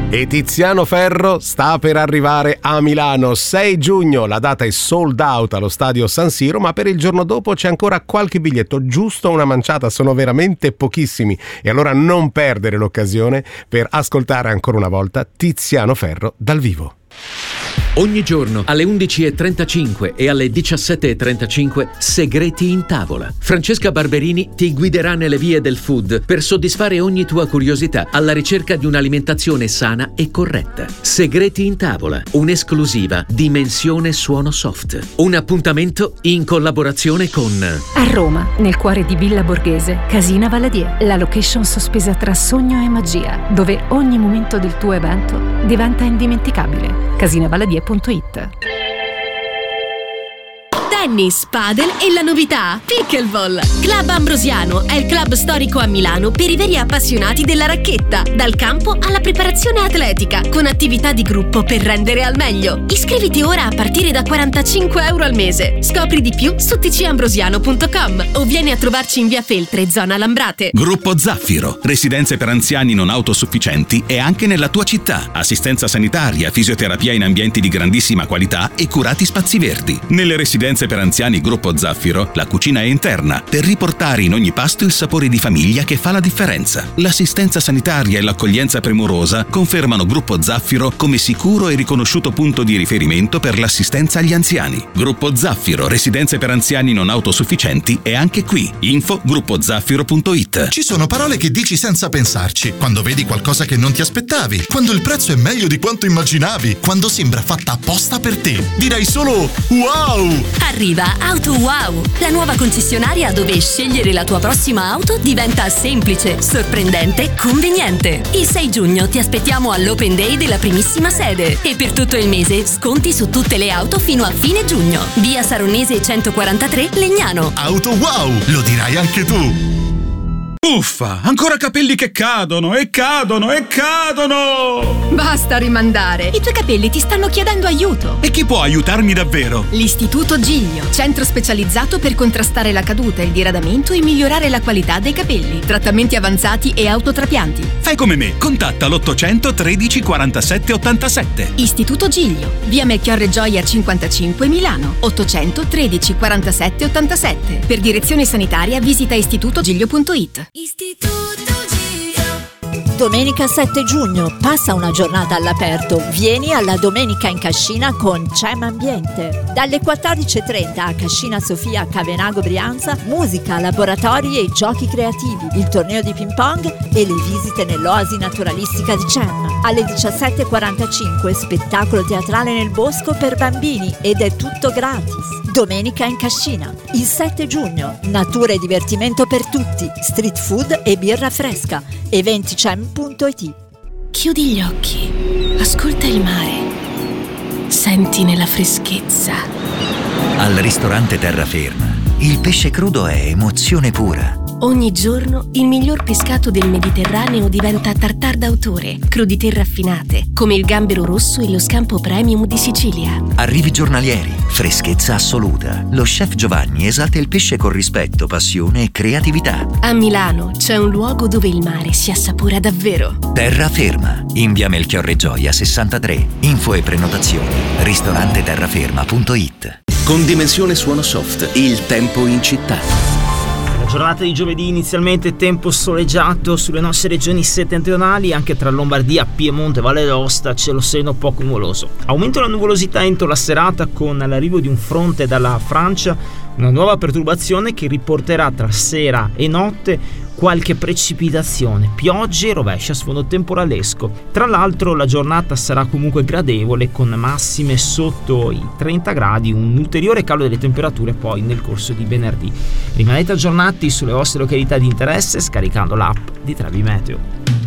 E Tiziano Ferro sta per arrivare a Milano. 6 giugno, la data è sold out allo stadio San Siro, ma per il giorno dopo c'è ancora qualche biglietto, giusto una manciata, sono veramente pochissimi. E allora non perdere l'occasione per ascoltare ancora una volta Tiziano Ferro dal vivo. Ogni giorno alle 11.35 e alle 17.35 Segreti in tavola. Francesca Barberini ti guiderà nelle vie del food per soddisfare ogni tua curiosità alla ricerca di un'alimentazione sana e corretta. Segreti in tavola, un'esclusiva Dimensione Suono Soft. Un appuntamento in collaborazione con... A Roma, nel cuore di Villa Borghese, Casina Valadier, la location sospesa tra sogno e magia, dove ogni momento del tuo evento diventa indimenticabile. Casinavaladier.it. Tennis, padel e la novità Pickleball. Club Ambrosiano è il club storico a Milano per i veri appassionati della racchetta, dal campo alla preparazione atletica, con attività di gruppo per rendere al meglio. Iscriviti ora a partire da €45 al mese. Scopri di più su tcambrosiano.com o vieni a trovarci in via Feltre, zona Lambrate. Gruppo Zaffiro, residenze per anziani non autosufficienti e anche nella tua città. Assistenza sanitaria, fisioterapia in ambienti di grandissima qualità e curati spazi verdi. Nelle residenze per anziani Gruppo Zaffiro, la cucina è interna per riportare in ogni pasto il sapore di famiglia che fa la differenza. L'assistenza sanitaria e l'accoglienza premurosa confermano Gruppo Zaffiro come sicuro e riconosciuto punto di riferimento per l'assistenza agli anziani. Gruppo Zaffiro, residenze per anziani non autosufficienti è anche qui. Info gruppozaffiro.it. Ci sono parole che dici senza pensarci, quando vedi qualcosa che non ti aspettavi, quando il prezzo è meglio di quanto immaginavi, quando sembra fatta apposta per te. Direi solo wow! Arriva Auto Wow, la nuova concessionaria dove scegliere la tua prossima auto diventa semplice, sorprendente, conveniente. Il 6 giugno ti aspettiamo all'Open Day della primissima sede e per tutto il mese sconti su tutte le auto fino a fine giugno. Via Saronese 143 Legnano. Auto Wow, lo dirai anche tu! Uffa, ancora capelli che cadono e cadono e cadono! Basta rimandare, i tuoi capelli ti stanno chiedendo aiuto. E chi può aiutarmi davvero? L'Istituto Giglio, centro specializzato per contrastare la caduta, il diradamento e migliorare la qualità dei capelli. Trattamenti avanzati e autotrapianti. Fai come me, contatta l'800 13 47 87. Istituto Giglio, via Melchiorre Gioia 55 Milano, 800 13 47 87. Per direzione sanitaria visita istitutogiglio.it. Istituto Giglio. Domenica 7 giugno, passa una giornata all'aperto. Vieni alla Domenica in Cascina con CEM Ambiente. Dalle 14.30 a Cascina Sofia Cavenago Brianza, musica, laboratori e giochi creativi, il torneo di ping pong e le visite nell'oasi naturalistica di CEM. Alle 17.45 spettacolo teatrale nel bosco per bambini ed è tutto gratis. Domenica in Cascina. Il 7 giugno, natura e divertimento per tutti, street food e birra fresca. eventicem.it. Chiudi gli occhi, ascolta il mare, senti nella freschezza. Al ristorante Terraferma, il pesce crudo è emozione pura. Ogni giorno il miglior pescato del Mediterraneo diventa tartar d'autore, crudité raffinate, come il gambero rosso e lo scampo premium di Sicilia. Arrivi giornalieri, freschezza assoluta. Lo chef Giovanni esalta il pesce con rispetto, passione e creatività. A Milano c'è un luogo dove il mare si assapora davvero. Terraferma, in via Melchiorre Gioia 63. Info e prenotazioni, ristoranteterraferma.it. Con Dimensione Suono Soft, il tempo in città. Giornata di giovedì, inizialmente tempo soleggiato sulle nostre regioni settentrionali, anche tra Lombardia, Piemonte e Valle d'Aosta, cielo sereno poco nuvoloso. Aumenta la nuvolosità entro la serata con l'arrivo di un fronte dalla Francia, una nuova perturbazione che riporterà tra sera e notte qualche precipitazione, piogge e rovesci a sfondo temporalesco. Tra l'altro la giornata sarà comunque gradevole con massime sotto i 30 gradi, un ulteriore calo delle temperature poi nel corso di venerdì. Rimanete aggiornati sulle vostre località di interesse scaricando l'app di Trebi Meteo.